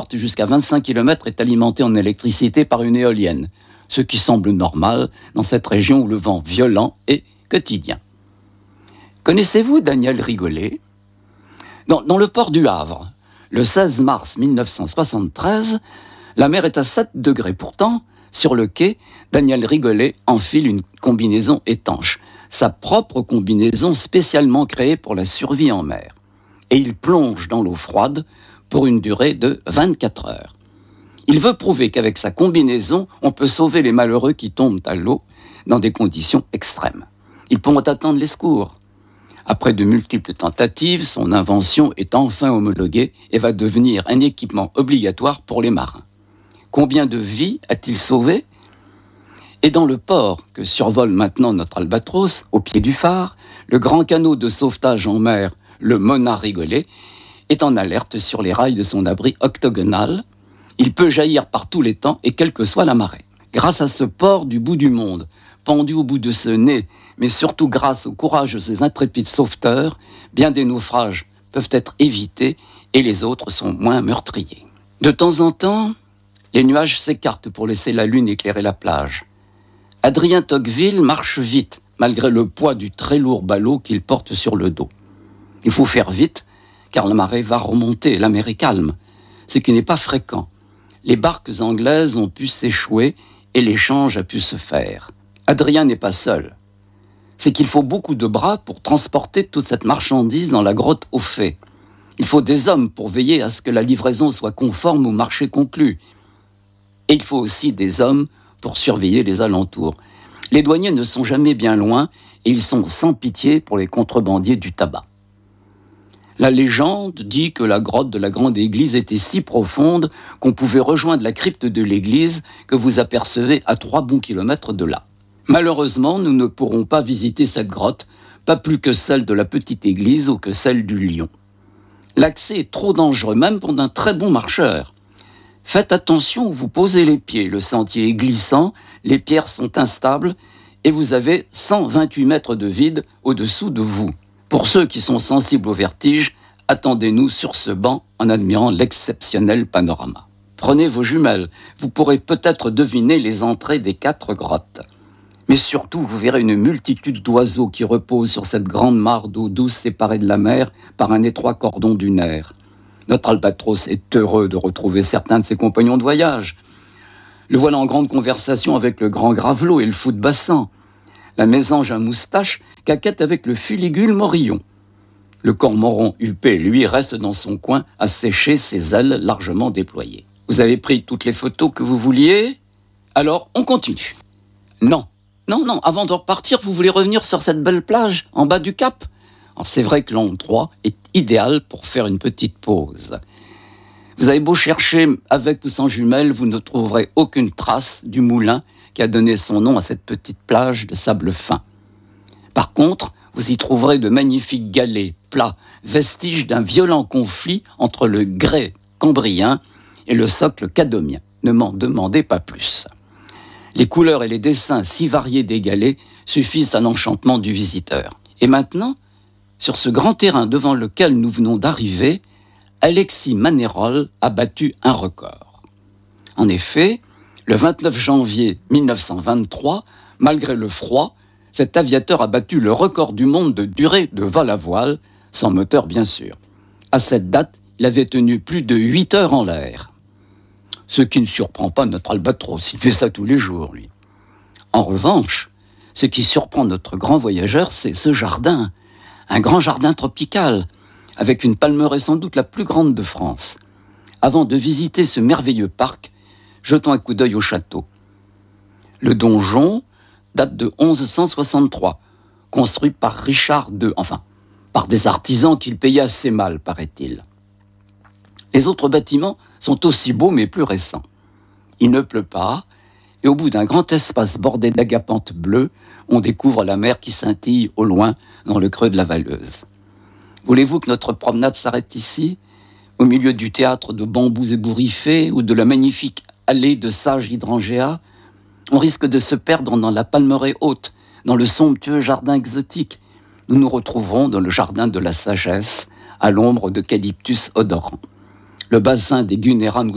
porte jusqu'à 25 km est alimenté en électricité par une éolienne, ce qui semble normal dans cette région où le vent violent est quotidien. Connaissez-vous Daniel Rigolet ? Dans le port du Havre, le 16 mars 1973, la mer est à 7 degrés. Pourtant, sur le quai, Daniel Rigolet enfile une combinaison étanche, sa propre combinaison spécialement créée pour la survie en mer. Et il plonge dans l'eau froide pour une durée de 24 heures. Il veut prouver qu'avec sa combinaison, on peut sauver les malheureux qui tombent à l'eau dans des conditions extrêmes. Ils pourront attendre les secours. Après de multiples tentatives, son invention est enfin homologuée et va devenir un équipement obligatoire pour les marins. Combien de vies a-t-il sauvé ? Et dans le port que survole maintenant notre albatros, au pied du phare, le grand canot de sauvetage en mer, le Mona Rigolet, est en alerte sur les rails de son abri octogonal. Il peut jaillir par tous les temps et quelle que soit la marée. Grâce à ce port du bout du monde, pendu au bout de ce nez, mais surtout grâce au courage de ces intrépides sauveteurs, bien des naufrages peuvent être évités et les autres sont moins meurtriers. De temps en temps, les nuages s'écartent pour laisser la lune éclairer la plage. Adrien Tocqueville marche vite, malgré le poids du très lourd ballot qu'il porte sur le dos. Il faut faire vite, car la marée va remonter, la mer est calme, ce qui n'est pas fréquent. Les barques anglaises ont pu s'échouer et l'échange a pu se faire. Adrien n'est pas seul. C'est qu'il faut beaucoup de bras pour transporter toute cette marchandise dans la grotte aux fées. Il faut des hommes pour veiller à ce que la livraison soit conforme au marché conclu. Et il faut aussi des hommes pour surveiller les alentours. Les douaniers ne sont jamais bien loin et ils sont sans pitié pour les contrebandiers du tabac. La légende dit que la grotte de la grande église était si profonde qu'on pouvait rejoindre la crypte de l'église que vous apercevez à 3 bons kilomètres de là. Malheureusement, nous ne pourrons pas visiter cette grotte, pas plus que celle de la petite église ou que celle du lion. L'accès est trop dangereux, même pour un très bon marcheur. Faites attention où vous posez les pieds, le sentier est glissant, les pierres sont instables et vous avez 128 mètres de vide au-dessous de vous. Pour ceux qui sont sensibles au vertige, attendez-nous sur ce banc en admirant l'exceptionnel panorama. Prenez vos jumelles, vous pourrez peut-être deviner les entrées des 4 grottes. Mais surtout, vous verrez une multitude d'oiseaux qui reposent sur cette grande mare d'eau douce séparée de la mer par un étroit cordon dunaire. Notre albatros est heureux de retrouver certains de ses compagnons de voyage. Le voilà en grande conversation avec le grand gravelot et le fou de bassin. La mésange à moustache caquette avec le fuligule morillon. Le cormoran huppé, lui, reste dans son coin à sécher ses ailes largement déployées. Vous avez pris toutes les photos que vous vouliez ? Alors, on continue. Non, avant de repartir, vous voulez revenir sur cette belle plage, en bas du cap ? Alors, c'est vrai que l'endroit est idéal pour faire une petite pause. Vous avez beau chercher avec ou sans jumelles, vous ne trouverez aucune trace du moulin qui a donné son nom à cette petite plage de sable fin. Par contre, vous y trouverez de magnifiques galets plats, vestiges d'un violent conflit entre le grès cambrien et le socle cadomien. Ne m'en demandez pas plus. Les couleurs et les dessins si variés des galets suffisent à l'enchantement du visiteur. Et maintenant, sur ce grand terrain devant lequel nous venons d'arriver, Alexis Manérol a battu un record. En effet, le 29 janvier 1923, malgré le froid, cet aviateur a battu le record du monde de durée de vol à voile, sans moteur bien sûr. À cette date, il avait tenu plus de 8 heures en l'air. Ce qui ne surprend pas notre albatros, il fait ça tous les jours, lui. En revanche, ce qui surprend notre grand voyageur, c'est ce jardin. Un grand jardin tropical, avec une palmeraie sans doute la plus grande de France. Avant de visiter ce merveilleux parc, jetons un coup d'œil au château. Le donjon date de 1163, construit par Richard II, par des artisans qu'il payait assez mal, paraît-il. Les autres bâtiments sont aussi beaux mais plus récents. Il ne pleut pas, et au bout d'un grand espace bordé d'agapanthes bleues, on découvre la mer qui scintille au loin dans le creux de la Valleuse. Voulez-vous que notre promenade s'arrête ici, au milieu du théâtre de bambous ébouriffés ou de la magnifique allée de sages hydrangeas ? On risque de se perdre dans la palmeraie haute, dans le somptueux jardin exotique. Nous nous retrouverons dans le jardin de la sagesse, à l'ombre d'eucalyptus odorants. Le bassin des Gunéras nous